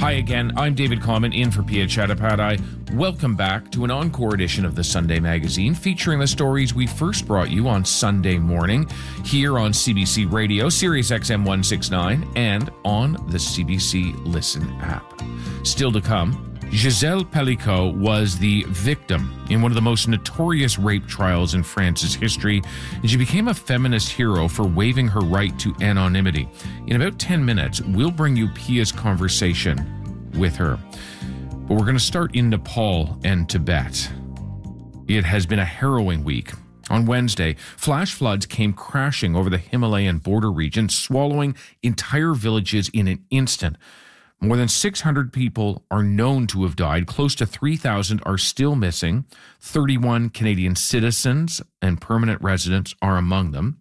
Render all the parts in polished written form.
Hi again, I'm David Common in for Pia Chattopadhyay. Welcome back to an encore edition of the Sunday Magazine featuring the stories we first brought you on Sunday morning here on CBC Radio, Sirius XM 169, and on the CBC Listen app. Still to come, Gisèle Pelicot was the victim in one of the most notorious rape trials in France's history, and she became a feminist hero for waiving her right to anonymity. In about 10 minutes, we'll bring you Pia's conversation with her. But we're going to start in Nepal and Tibet. It has been a harrowing week. On Wednesday, flash floods came crashing over the Himalayan border region, swallowing entire villages in an instant. More than 600 people are known to have died. Close to 3,000 are still missing. 31 Canadian citizens and permanent residents are among them.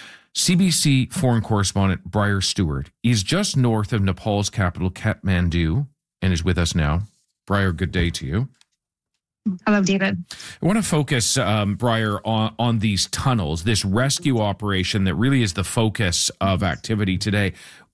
CBC foreign correspondent Briar Stewart is just north of Nepal's capital, Kathmandu, and is with us now. Briar, good day to you. Hello, David. I want to focus, Briar, on these tunnels, this rescue operation that really is the focus of activity today.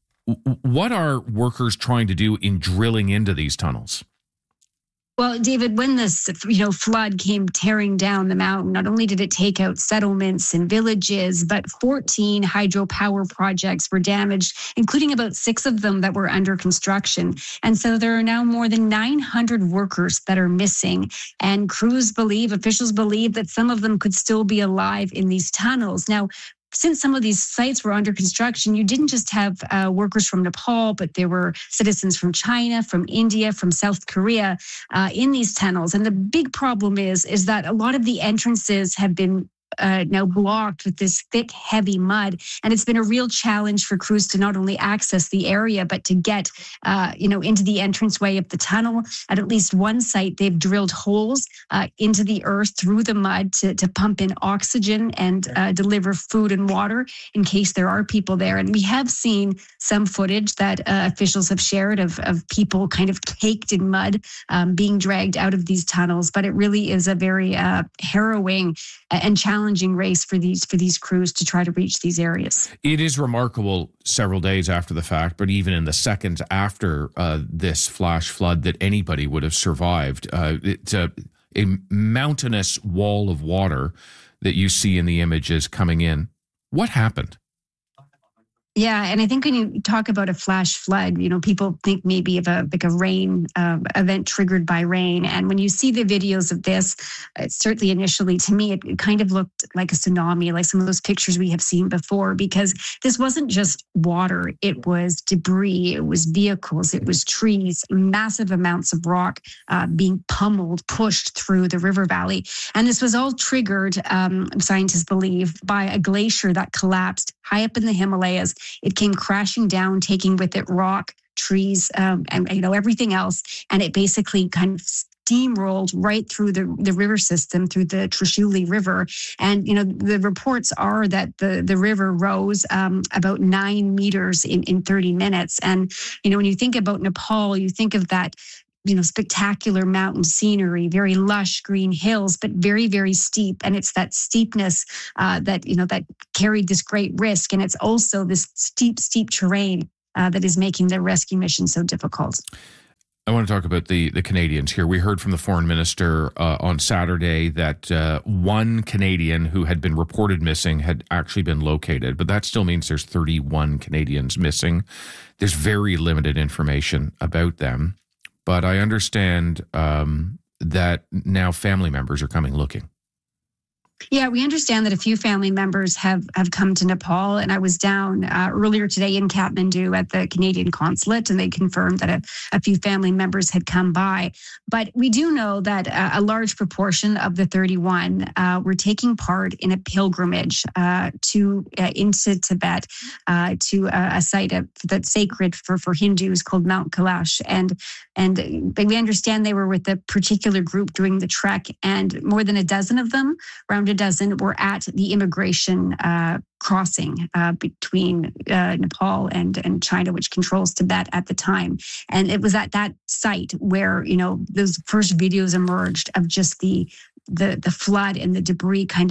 What are workers trying to do in drilling into these tunnels? Well, David, when this flood came tearing down the mountain, not only did it take out settlements and villages, but 14 hydropower projects were damaged, including about 6 of them that were under construction. And so there are now more than 900 workers that are missing. And officials believe that some of them could still be alive in these tunnels. Now, since some of these sites were under construction, you didn't just have workers from Nepal, but there were citizens from China, from India, from South Korea in these tunnels. And the big problem is that a lot of the entrances have been now blocked with this thick, heavy mud. And it's been a real challenge for crews to not only access the area, but to get, into the entranceway of the tunnel. At least one site, they've drilled holes into the earth through the mud to pump in oxygen and deliver food and water in case there are people there. And we have seen some footage that officials have shared of people kind of caked in mud being dragged out of these tunnels. But it really is a very harrowing and challenging race for these crews to try to reach these areas. It is remarkable several days after the fact, but even in the seconds after this flash flood, that anybody would have survived. It's a mountainous wall of water that you see in the images coming in. What happened? Yeah, and I think when you talk about a flash flood, people think maybe of a rain event triggered by rain. And when you see the videos of this, certainly initially to me, it kind of looked like a tsunami, like some of those pictures we have seen before, because this wasn't just water. It was debris, it was vehicles, it was trees, massive amounts of rock being pummeled, pushed through the river valley. And this was all triggered, scientists believe, by a glacier that collapsed high up in the Himalayas. It came crashing down, taking with it rock, trees, and everything else. And it basically kind of steamrolled right through the river system, through the Trishuli River. And, the reports are that the river rose about 9 meters in 30 minutes. And, when you think about Nepal, you think of that spectacular mountain scenery, very lush green hills, but very, very steep. And it's that steepness that carried this great risk. And it's also this steep terrain that is making the rescue mission so difficult. I want to talk about the Canadians here. We heard from the foreign minister on Saturday that one Canadian who had been reported missing had actually been located, but that still means there's 31 Canadians missing. There's very limited information about them. But I understand that now family members are coming looking. Yeah, we understand that a few family members have come to Nepal, and I was down earlier today in Kathmandu at the Canadian consulate, and they confirmed that a few family members had come by. But we do know that a large proportion of the 31 were taking part in a pilgrimage into Tibet to a site that's sacred for Hindus called Mount Kailash, and we understand they were with a particular group doing the trek, and more than a dozen of them, around a dozen, were at the immigration crossing between Nepal and China, which controls Tibet at the time. And it was at that site where, those first videos emerged of just the flood and the debris kind of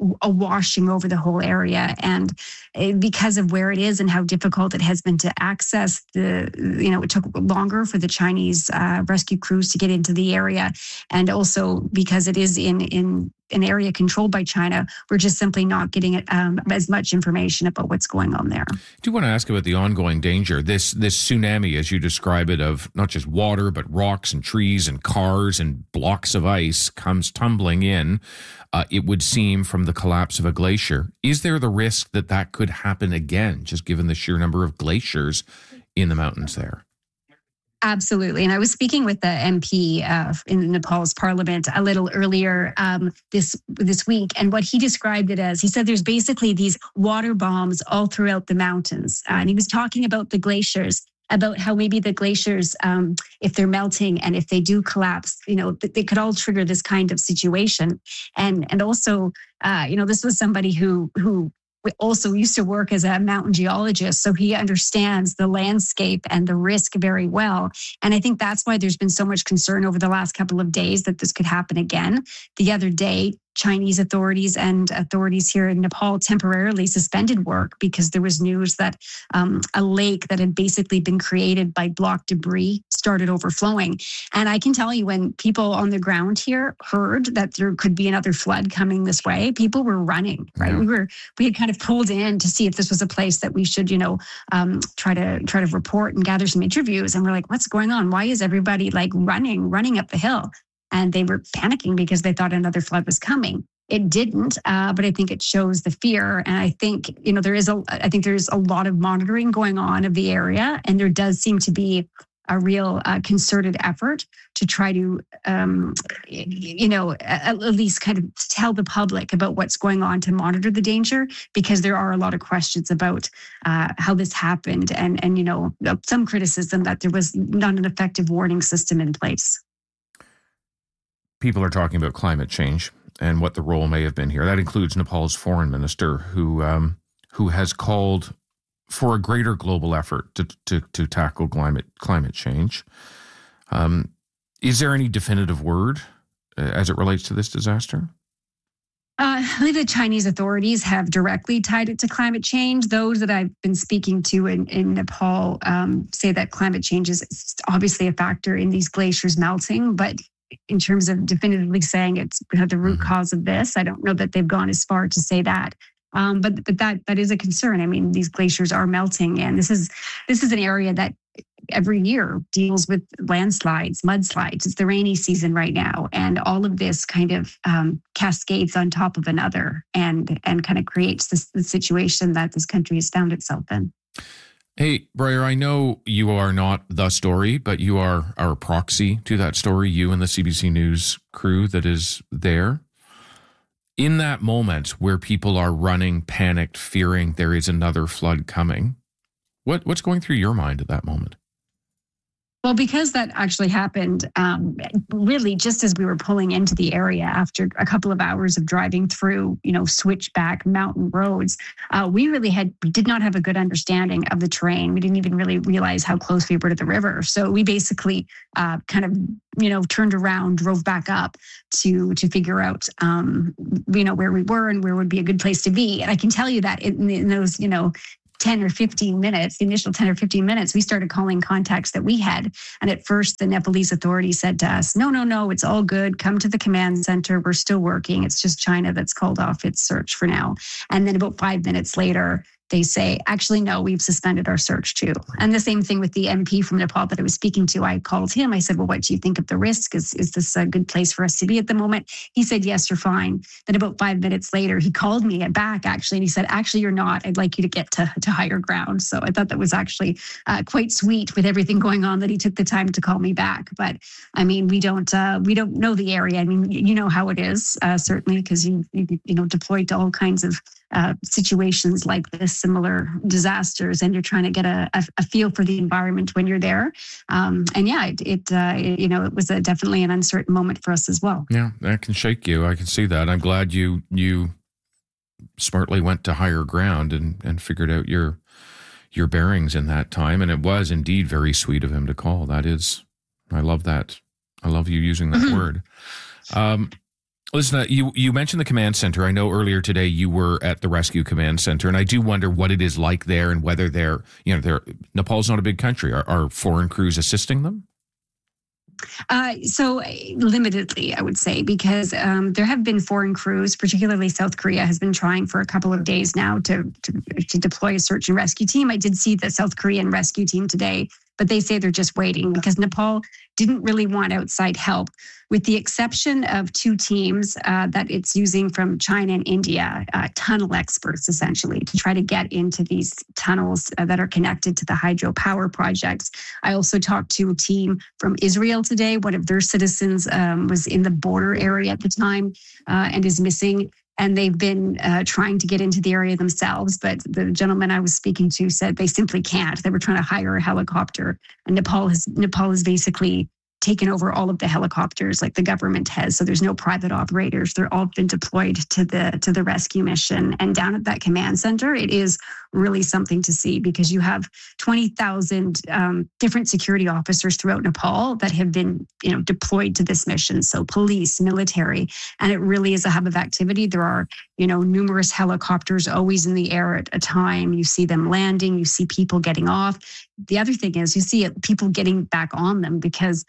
a washing over the whole area. And because of where it is and how difficult it has been to access it took longer for the Chinese rescue crews to get into the area. And also because it is in an area controlled by China, we're just simply not getting as much information about what's going on there. I do want to ask about the ongoing danger. This tsunami, as you describe it, of not just water, but rocks and trees and cars and blocks of ice comes tumbling in, it would seem, from the collapse of a glacier. Is there the risk that could happen again, just given the sheer number of glaciers in the mountains there? Absolutely. And I was speaking with the MP in Nepal's parliament a little earlier this week. And what he described it as, he said there's basically these water bombs all throughout the mountains. And he was talking about the glaciers, about how maybe the glaciers, if they're melting and if they do collapse, they could all trigger this kind of situation. And also, this was somebody who also used to work as a mountain geologist, so he understands the landscape and the risk very well. And I think that's why there's been so much concern over the last couple of days that this could happen again. The other day, Chinese authorities and authorities here in Nepal temporarily suspended work because there was news that a lake that had basically been created by block debris started overflowing. And I can tell you, when people on the ground here heard that there could be another flood coming this way, people were running, right? Yeah. We had kind of pulled in to see if this was a place that we should, try to report and gather some interviews. And we're like, what's going on? Why is everybody running up the hill? And they were panicking because they thought another flood was coming. It didn't, but I think it shows the fear. And I think, there's a lot of monitoring going on of the area. And there does seem to be a real concerted effort to try to, at least kind of tell the public about what's going on, to monitor the danger, because there are a lot of questions about how this happened and some criticism that there was not an effective warning system in place. People are talking about climate change and what the role may have been here. That includes Nepal's foreign minister, who has called for a greater global effort to tackle climate change. Is there any definitive word as it relates to this disaster? I believe the Chinese authorities have directly tied it to climate change. Those that I've been speaking to in Nepal say that climate change is obviously a factor in these glaciers melting, but in terms of definitively saying it's the root cause of this, I don't know that they've gone as far to say that. But that is a concern. I mean, these glaciers are melting, and this is an area that every year deals with landslides, mudslides. It's the rainy season right now, and all of this kind of cascades on top of another, and kind of creates the situation that this country has found itself in. Hey, Briar, I know you are not the story, but you are our proxy to that story, you and the CBC News crew that is there. In that moment where people are running, panicked, fearing there is another flood coming, what's going through your mind at that moment? Well, because that actually happened really just as we were pulling into the area after a couple of hours of driving through, switchback mountain roads, we did not have a good understanding of the terrain. We didn't even really realize how close we were to the river. So we basically kind of, turned around, drove back up to figure out, where we were and where would be a good place to be. And I can tell you that in those, 10 or 15 minutes, the initial 10 or 15 minutes, we started calling contacts that we had. And at first, the Nepalese authorities said to us, no, it's all good. Come to the command center. We're still working. It's just China that's called off its search for now. And then about 5 minutes later, they say, actually, no, we've suspended our search too. And the same thing with the MP from Nepal that I was speaking to. I called him. I said, well, what do you think of the risk? Is this a good place for us to be at the moment? He said, yes, you're fine. Then about 5 minutes later, he called me back, actually, and he said, actually, you're not. I'd like you to get to higher ground. So I thought that was actually quite sweet with everything going on that he took the time to call me back. But I mean, we don't know the area. I mean, you know how it is, certainly, because you deployed to all kinds of situations like this, similar disasters, and you're trying to get a feel for the environment when you're there. It was definitely an uncertain moment for us as well. Yeah, that can shake you. I can see that. I'm glad you smartly went to higher ground and figured out your bearings in that time. And it was indeed very sweet of him to call. That is, I love that. I love you using that word. Listen, you mentioned the command center. I know earlier today you were at the Rescue Command Center, and I do wonder what it is like there and whether Nepal's not a big country. Are foreign crews assisting them? So limitedly, I would say, because there have been foreign crews, particularly South Korea has been trying for a couple of days now to deploy a search and rescue team. I did see the South Korean rescue team today, but they say they're just waiting because Nepal didn't really want outside help, with the exception of two teams that it's using from China and India, tunnel experts, essentially, to try to get into these tunnels that are connected to the hydropower projects. I also talked to a team from Israel today. One of their citizens was in the border area at the time and is missing. And they've been trying to get into the area themselves. But the gentleman I was speaking to said they simply can't. They were trying to hire a helicopter. And Nepal has basically taken over all of the helicopters like the government has. So there's no private operators. They're all been deployed to the rescue mission. And down at that command center, it is really something to see because you have 20,000 different security officers throughout Nepal that have been deployed to this mission. So police, military, and it really is a hub of activity. There are numerous helicopters always in the air at a time. You see them landing, you see people getting off. The other thing is you see people getting back on them because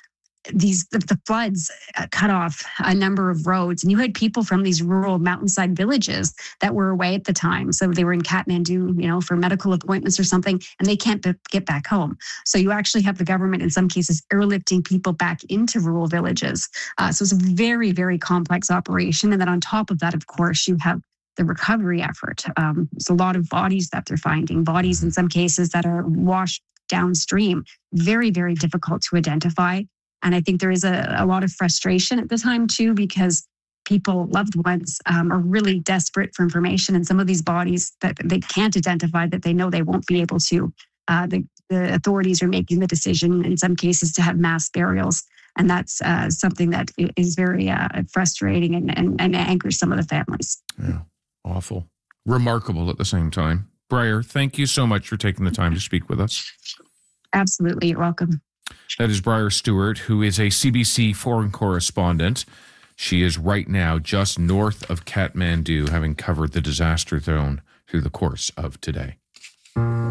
the floods cut off a number of roads, and you had people from these rural mountainside villages that were away at the time. So they were in Kathmandu, for medical appointments or something, and they can't get back home. So you actually have the government, in some cases, airlifting people back into rural villages. So it's a very, very complex operation. And then on top of that, of course, you have the recovery effort. It's a lot of bodies that they're finding, bodies in some cases that are washed downstream. Very, very difficult to identify. And I think there is a lot of frustration at the time, too, because people, loved ones, are really desperate for information. And some of these bodies that they can't identify, that they know they won't be able to, the authorities are making the decision in some cases to have mass burials. And that's something that is very frustrating and angers some of the families. Yeah, awful. Remarkable at the same time. Briar, thank you so much for taking the time to speak with us. Absolutely. You're welcome. That is Briar Stewart, who is a CBC foreign correspondent. She is right now just north of Kathmandu, having covered the disaster zone through the course of today.